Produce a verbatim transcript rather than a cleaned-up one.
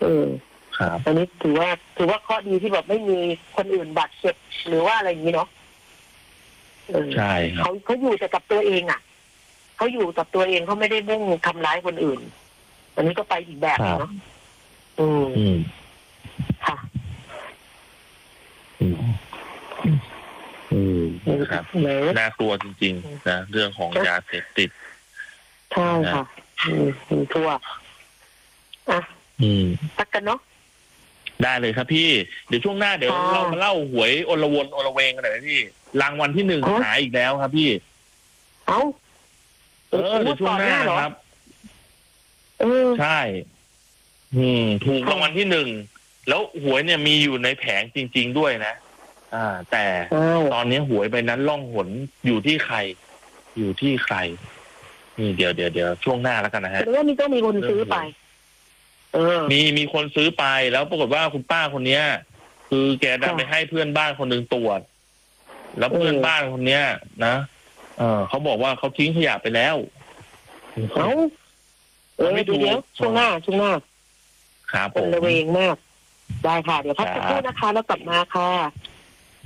เออครับอันนี้ถือว่าถือว่าข้อดีที่แบบไม่มีคนอื่นบาดเจ็บหรือว่าอะไรอย่างนี้เนาะใช่ครับเขาเขาอยู่แต่กับตัวเองอ่ะเขาอยู่กับตัวเองเขาไม่ได้มุ่งทำร้ายคนอื่นอันนี้ก็ไปอีกแบบนึงเนาะอืมค่ะอืมอืมครับน่ากลัวจริงๆนะเรื่องของยาเสพติดใช่ค่ะอืมทั่วอ่ะอืมตักกันเนาะได้เลยครับพี่เดี๋ยวช่วงหน้าเดี๋ยวเรามาเล่าหวยอลวนอลเวงกันหน่อยพี่รางวัลที่หนึ่งหายอีกแล้วครับพี่เอ้าเออเดี๋ยวช่วงหน้าครับเออใช่อืมถูกรางวัลที่หนึ่งแล้วหวยเนี่ยมีอยู่ในแผงจริงๆด้วยนะอ่าแต่ตอนนี้หวยใบนั้นล่องหนอยู่ที่ใครอยู่ที่ใครนี่เดี๋ยวเดี๋ยวเดี๋ยวช่วงหน้าแล้วกันนะฮะแต่ว่ามีต้องมีคนซื้อไปเออมีมีคนซื้อไปแล้วปรากฏว่าคุณป้าคนเนี้ยคือแกดันไปให้เพื่อนบ้านคนหนึ่งตรวจแล้วเพื่อนบ้านคนเนี้ยนะเออเขาบอกว่าเขาทิ้งขยะไปแล้วเขาเออไม่ถูกช่วงหน้าช่วงหน้าครับผมเป็นระเวงมากได้ค่ะเดี๋ยวพักสักครู่นะคะแล้วกลับมาค่ะ